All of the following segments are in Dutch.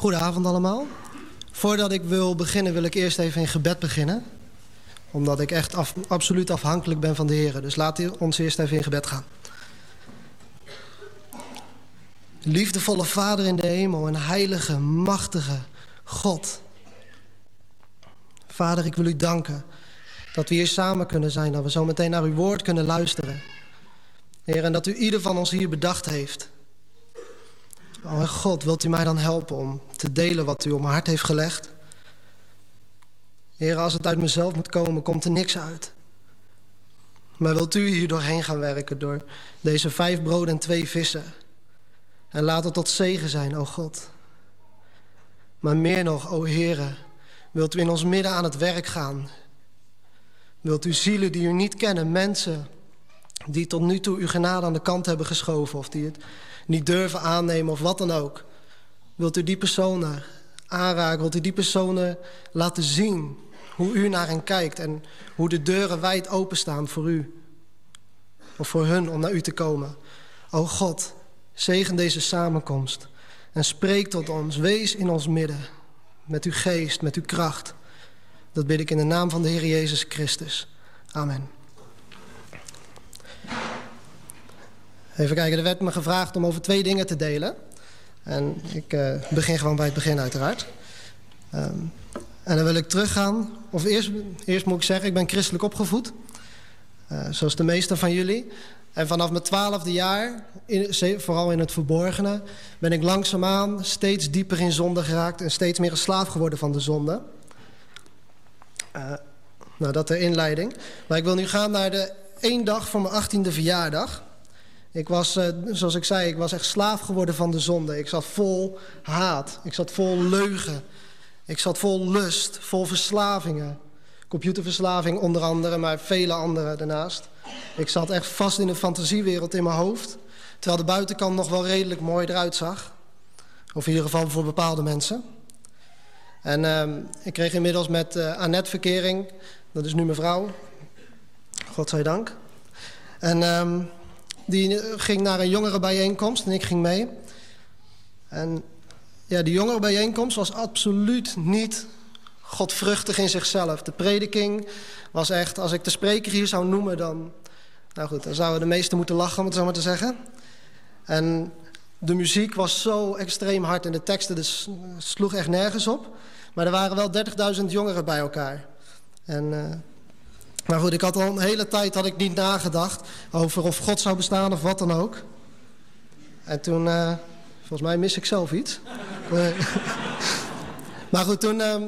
Goedenavond allemaal. Voordat ik wil beginnen, wil ik eerst even in gebed beginnen. Omdat ik echt absoluut afhankelijk ben van de Heer. Dus laten we ons eerst even in gebed gaan. Liefdevolle Vader in de hemel en heilige, machtige God. Vader, ik wil u danken dat we hier samen kunnen zijn. Dat we zo meteen naar uw woord kunnen luisteren. Heer, en dat u ieder van ons hier bedacht heeft. Oh God, wilt u mij dan helpen om te delen wat u op mijn hart heeft gelegd? Heer, als het uit mezelf moet komen, komt er niks uit. Maar wilt u hier doorheen gaan werken door deze 5 broden en 2 vissen? En laat het tot zegen zijn, o God. Maar meer nog, o Heere, wilt u in ons midden aan het werk gaan? Wilt u zielen die u niet kennen, mensen die tot nu toe uw genade aan de kant hebben geschoven, of die het niet durven aannemen of wat dan ook. Wilt u die personen aanraken, wilt u die personen laten zien hoe u naar hen kijkt en hoe de deuren wijd openstaan voor u. Of voor hun om naar u te komen. O God, zegen deze samenkomst en spreek tot ons, wees in ons midden. Met uw geest, met uw kracht. Dat bid ik in de naam van de Heer Jezus Christus. Amen. Even kijken, er werd me gevraagd om over 2 dingen te delen. En ik begin gewoon bij het begin uiteraard. En dan wil ik teruggaan. Of eerst moet ik zeggen, ik ben christelijk opgevoed. Zoals de meesten van jullie. En vanaf mijn 12e jaar, vooral in het verborgene, ben ik langzaamaan steeds dieper in zonde geraakt en steeds meer een slaaf geworden van de zonde. Nou, dat de inleiding. Maar ik wil nu gaan naar de 1 dag voor mijn 18e verjaardag. Ik was, zoals ik zei, ik was echt slaaf geworden van de zonde. Ik zat vol haat, ik zat vol leugen, ik zat vol lust, vol verslavingen. Computerverslaving onder andere, maar vele andere daarnaast. Ik zat echt vast in een fantasiewereld in mijn hoofd. Terwijl de buitenkant nog wel redelijk mooi eruit zag. Of in ieder geval voor bepaalde mensen. En ik kreeg inmiddels met Annette verkering. Dat is nu mijn vrouw. Godzijdank. En die ging naar een jongerenbijeenkomst en ik ging mee. En ja, die jongerenbijeenkomst was absoluut niet godvruchtig in zichzelf. De prediking was echt, als ik de spreker hier zou noemen, dan zouden de meesten moeten lachen, om het zo maar te zeggen. En de muziek was zo extreem hard en de teksten dus sloeg echt nergens op. Maar er waren wel 30.000 jongeren bij elkaar. En maar goed, ik had al een hele tijd niet nagedacht over of God zou bestaan of wat dan ook. En toen, volgens mij mis ik zelf iets. Maar goed,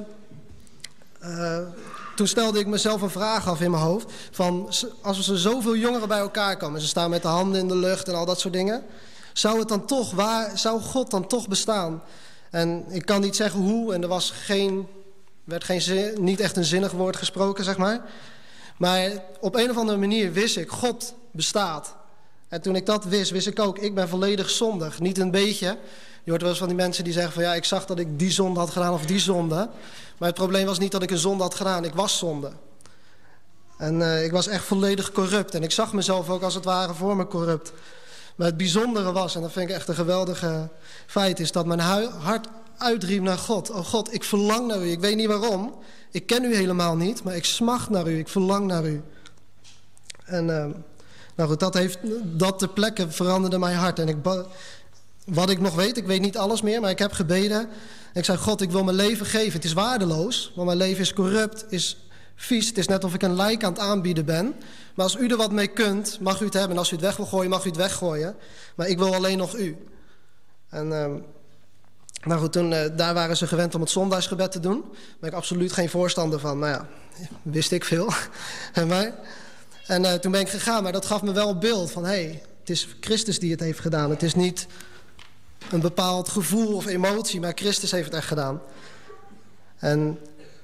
toen stelde ik mezelf een vraag af in mijn hoofd. Van, als er zoveel jongeren bij elkaar komen, ze staan met de handen in de lucht en al dat soort dingen. Zou God dan toch bestaan? En ik kan niet zeggen hoe, en er werd niet echt een zinnig woord gesproken, zeg maar. Maar op een of andere manier wist ik, God bestaat. En toen ik dat wist ik ook, ik ben volledig zondig. Niet een beetje. Je hoort wel eens van die mensen die zeggen van ja, ik zag dat ik die zonde had gedaan of die zonde. Maar het probleem was niet dat ik een zonde had gedaan, ik was zonde. En ik was echt volledig corrupt. En ik zag mezelf ook als het ware voor me corrupt. Maar het bijzondere was, en dat vind ik echt een geweldige feit, is dat mijn hart uitriep naar God. Oh God, ik verlang naar u. Ik weet niet waarom. Ik ken u helemaal niet, maar ik smacht naar u. Ik verlang naar u. En nou goed, dat ter plekke veranderde mijn hart. En wat ik nog weet, ik weet niet alles meer, maar ik heb gebeden. Ik zei, God, ik wil mijn leven geven. Het is waardeloos, want mijn leven is corrupt, is vies. Het is net of ik een lijk aan het aanbieden ben. Maar als u er wat mee kunt, mag u het hebben. En als u het weg wil gooien, mag u het weggooien. Maar ik wil alleen nog u. En nou goed, daar waren ze gewend om het zondagsgebed te doen. Daar ben ik absoluut geen voorstander van. Nou ja, wist ik veel. En toen ben ik gegaan, maar dat gaf me wel een beeld van, hey, het is Christus die het heeft gedaan. Het is niet een bepaald gevoel of emotie, maar Christus heeft het echt gedaan. En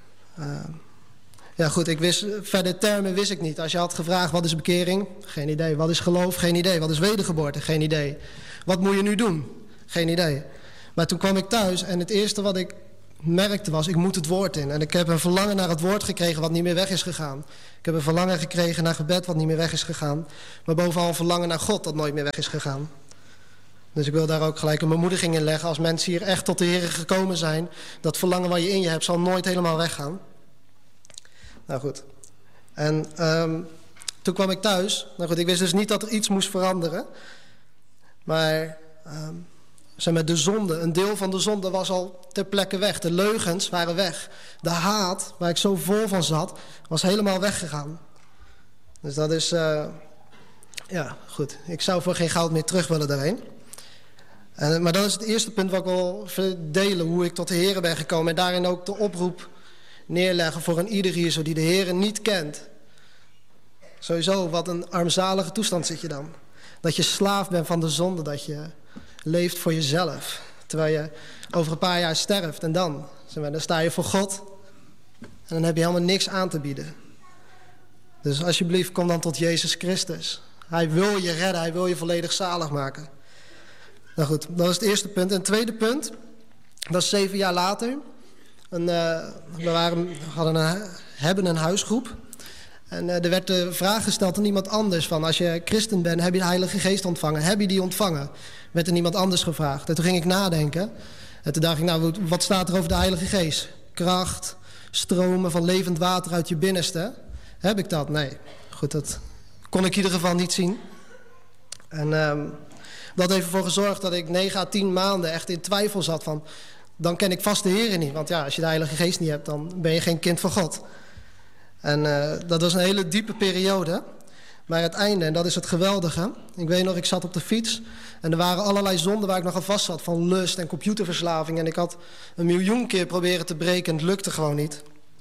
ja goed, verder termen wist ik niet. Als je had gevraagd, wat is bekering? Geen idee. Wat is geloof? Geen idee. Wat is wedergeboorte? Geen idee. Wat moet je nu doen? Geen idee. Maar toen kwam ik thuis en het eerste wat ik merkte was, ik moet het woord in. En ik heb een verlangen naar het woord gekregen wat niet meer weg is gegaan. Ik heb een verlangen gekregen naar gebed wat niet meer weg is gegaan. Maar bovenal een verlangen naar God dat nooit meer weg is gegaan. Dus ik wil daar ook gelijk een bemoediging in leggen. Als mensen hier echt tot de Heer gekomen zijn, dat verlangen wat je in je hebt zal nooit helemaal weggaan. Nou goed. En toen kwam ik thuis. Nou goed, ik wist dus niet dat er iets moest veranderen. Maar de zonde, een deel van de zonde was al ter plekke weg. De leugens waren weg. De haat, waar ik zo vol van zat, was helemaal weggegaan. Dus dat is, ja goed. Ik zou voor geen goud meer terug willen daarheen. Maar dat is het eerste punt wat ik wil delen, hoe ik tot de Heer ben gekomen. En daarin ook de oproep neerleggen voor een ieder hier, zo die de Heer niet kent. Sowieso, wat een armzalige toestand zit je dan. Dat je slaaf bent van de zonde, dat je leeft voor jezelf. Terwijl je over een paar jaar sterft en dan sta je voor God. En dan heb je helemaal niks aan te bieden. Dus alsjeblieft, kom dan tot Jezus Christus. Hij wil je redden, hij wil je volledig zalig maken. Nou goed, dat is het eerste punt. En het tweede punt, dat is 7 jaar later. Hebben een huisgroep. En er werd de vraag gesteld aan iemand anders van, als je christen bent, heb je de Heilige Geest ontvangen? Heb je die ontvangen? Werd er niemand anders gevraagd. En toen ging ik nadenken. En toen dacht ik, nou, wat staat er over de Heilige Geest? Kracht, stromen van levend water uit je binnenste. Heb ik dat? Nee. Goed, dat kon ik in ieder geval niet zien. En dat heeft ervoor gezorgd dat ik 9 à 10 maanden echt in twijfel zat van, dan ken ik vast de Heer niet. Want ja, als je de Heilige Geest niet hebt, dan ben je geen kind van God. En dat was een hele diepe periode. Maar het einde, en dat is het geweldige. Ik weet nog, ik zat op de fiets. En er waren allerlei zonden waar ik nog aan vast zat. Van lust en computerverslaving. En ik had 1 miljoen keer proberen te breken. En het lukte gewoon niet.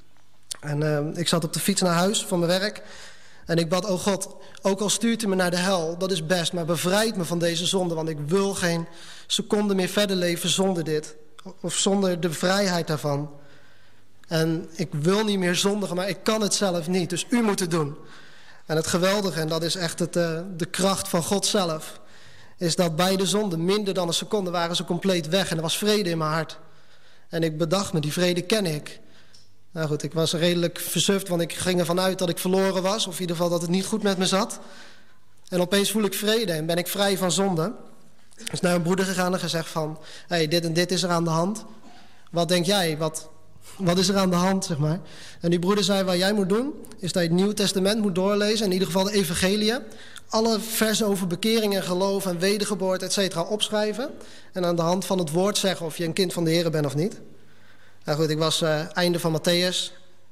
En ik zat op de fiets naar huis van mijn werk. En ik bad, oh God, ook al stuurt u me naar de hel, dat is best. Maar bevrijd me van deze zonde. Want ik wil geen seconde meer verder leven zonder dit. Of zonder de vrijheid daarvan. En ik wil niet meer zondigen, maar ik kan het zelf niet. Dus u moet het doen. En het geweldige, en dat is echt de kracht van God zelf, is dat bij de zonde, minder dan een seconde, waren ze compleet weg. En er was vrede in mijn hart. En ik bedacht me, die vrede ken ik. Nou goed, ik was redelijk versuft, want ik ging ervan uit dat ik verloren was. Of in ieder geval dat het niet goed met me zat. En opeens voel ik vrede en ben ik vrij van zonde. Dus naar mijn broeder gegaan en gezegd van, hey, dit en dit is er aan de hand. Wat denk jij? Wat is er aan de hand, zeg maar? En die broeder zei, wat jij moet doen, is dat je het Nieuwe Testament moet doorlezen. In ieder geval de evangeliën. Alle versen over bekering en geloof en wedergeboorte, et cetera, opschrijven. En aan de hand van het woord zeggen of je een kind van de Heer bent of niet. Nou goed, ik was einde van Matthäus.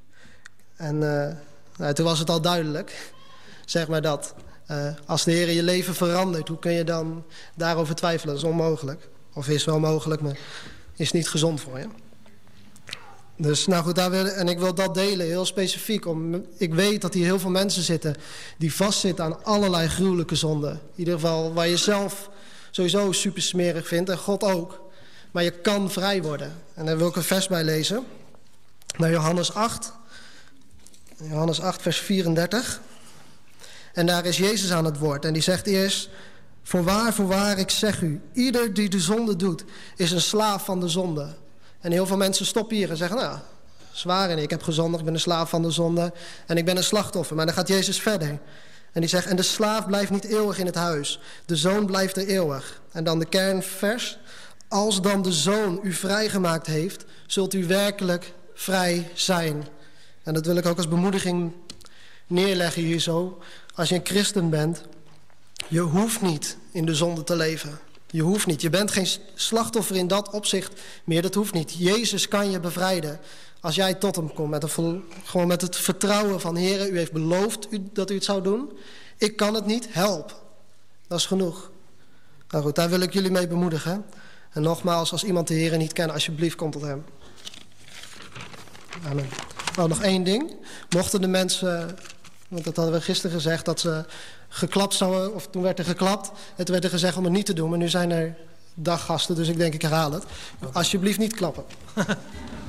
En toen was het al duidelijk. Zeg maar dat. Als de Heer je leven verandert, hoe kun je dan daarover twijfelen? Dat is onmogelijk. Of is wel mogelijk, maar is niet gezond voor je. Dus nou goed, en ik wil dat delen heel specifiek. Ik weet dat hier heel veel mensen zitten die vastzitten aan allerlei gruwelijke zonden. In ieder geval waar je zelf sowieso super smerig vindt en God ook. Maar je kan vrij worden. En daar wil ik een vers bij lezen. Naar Johannes 8. Johannes 8 vers 34. En daar is Jezus aan het woord. En die zegt eerst, voorwaar, ik zeg u, ieder die de zonde doet, is een slaaf van de zonde. En heel veel mensen stoppen hier en zeggen, nou, zwaar en ik heb gezondigd, ik ben een slaaf van de zonde en ik ben een slachtoffer. Maar dan gaat Jezus verder. En die zegt, en de slaaf blijft niet eeuwig in het huis. De zoon blijft er eeuwig. En dan de kernvers, als dan de zoon u vrijgemaakt heeft, zult u werkelijk vrij zijn. En dat wil ik ook als bemoediging neerleggen hier zo. Als je een christen bent, je hoeft niet in de zonde te leven. Je hoeft niet. Je bent geen slachtoffer in dat opzicht meer. Dat hoeft niet. Jezus kan je bevrijden. Als jij tot hem komt. Gewoon met het vertrouwen van, Heer, u heeft beloofd dat u het zou doen. Ik kan het niet. Help. Dat is genoeg. Nou goed, daar wil ik jullie mee bemoedigen. En nogmaals, als iemand de Heer niet kent, alsjeblieft kom tot hem. Amen. Nou, nog 1 ding. Mochten de mensen, want dat hadden we gisteren gezegd, dat ze geklapt zouden, of toen werd er geklapt. En toen werd er gezegd om het niet te doen. Maar nu zijn er daggasten, dus ik denk ik herhaal het. Alsjeblieft niet klappen.